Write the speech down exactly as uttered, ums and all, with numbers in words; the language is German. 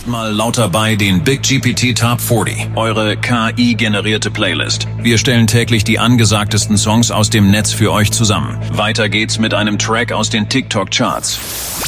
Jetzt mal lauter bei den Big G P T Top vierzig, eure K I-generierte Playlist. Wir stellen täglich die angesagtesten Songs aus dem Netz für euch zusammen. Weiter geht's mit einem Track aus den TikTok-Charts.